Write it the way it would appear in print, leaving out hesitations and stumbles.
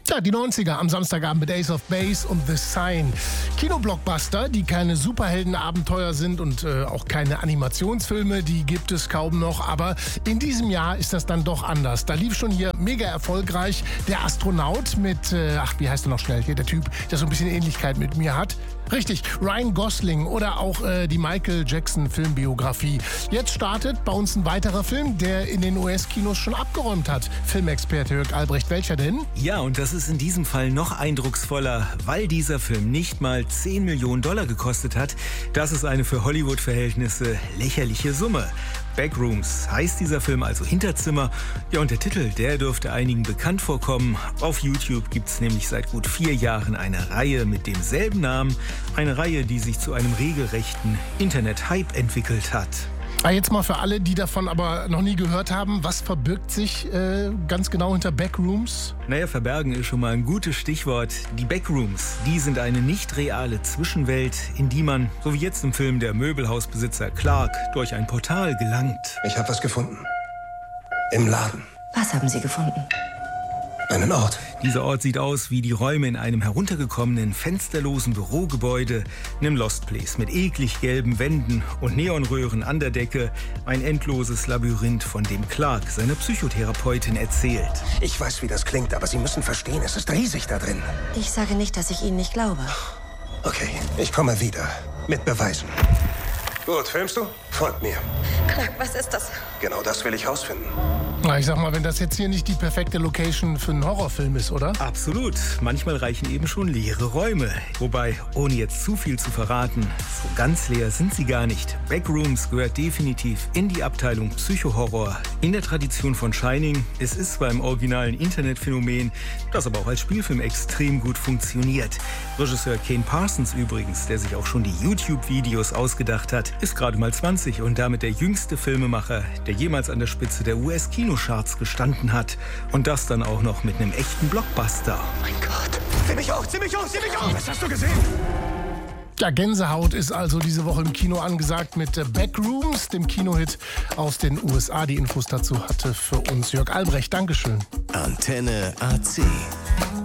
Ja, die 90er am Samstagabend mit Ace of Base und The Sign. Kinoblockbuster, die keine Superheldenabenteuer sind und auch keine Animationsfilme, die gibt es kaum noch. Aber in diesem Jahr ist das dann doch anders. Da lief schon hier mega erfolgreich der Astronaut mit, wie heißt er noch schnell hier, der Typ, der so ein bisschen Ähnlichkeit mit mir hat. Richtig, Ryan Gosling oder auch die Michael Jackson Filmbiografie. Jetzt startet bei uns ein weiterer Film, der in den US-Kinos schon abgeräumt hat. Filmexperte Jörg Albrecht, welcher denn? Ja, und das ist in diesem Fall noch eindrucksvoller, weil dieser Film nicht mal $10 Millionen gekostet hat. Das ist eine für Hollywood-Verhältnisse lächerliche Summe. Backrooms heißt dieser Film, also Hinterzimmer. Ja, und der Titel, der dürfte einigen bekannt vorkommen. Auf YouTube gibt es nämlich seit gut 4 Jahren eine Reihe mit demselben Namen. Eine Reihe, die sich zu einem regelrechten Internet-Hype entwickelt hat. Jetzt mal für alle, die davon aber noch nie gehört haben, was verbirgt sich ganz genau hinter Backrooms? Naja, verbergen ist schon mal ein gutes Stichwort. Die Backrooms, die sind eine nicht reale Zwischenwelt, in die man, so wie jetzt im Film der Möbelhausbesitzer Clark, durch ein Portal gelangt. Ich habe was gefunden. Im Laden. Was haben Sie gefunden? Einen Ort. Dieser Ort sieht aus wie die Räume in einem heruntergekommenen, fensterlosen Bürogebäude, einem Lost Place mit eklig gelben Wänden und Neonröhren an der Decke. Ein endloses Labyrinth, von dem Clark seiner Psychotherapeutin erzählt. Ich weiß, wie das klingt, aber Sie müssen verstehen, es ist riesig da drin. Ich sage nicht, dass ich Ihnen nicht glaube. Okay, ich komme wieder. Mit Beweisen. Gut, filmst du? Folgt mir. Clark, was ist das? Genau das will ich rausfinden. Na, ich sag mal, wenn das jetzt hier nicht die perfekte Location für einen Horrorfilm ist, oder? Absolut. Manchmal reichen eben schon leere Räume. Wobei, ohne jetzt zu viel zu verraten, so ganz leer sind sie gar nicht. Backrooms gehört definitiv in die Abteilung Psychohorror. In der Tradition von Shining. Es ist zwar im originalen Internetphänomen, das aber auch als Spielfilm extrem gut funktioniert. Regisseur Kane Parsons übrigens, der sich auch schon die YouTube-Videos ausgedacht hat, ist gerade mal 20 und damit der jüngste Filmemacher, der jemals an der Spitze der US-Kinocharts gestanden hat. Und das dann auch noch mit einem echten Blockbuster. Oh mein Gott. Zieh mich hoch, zieh mich hoch, zieh mich hoch. Was hast du gesehen? Ja, Gänsehaut ist also diese Woche im Kino angesagt mit Backrooms, dem Kinohit aus den USA. Die Infos dazu hatte für uns Jörg Albrecht. Dankeschön. Antenne AC.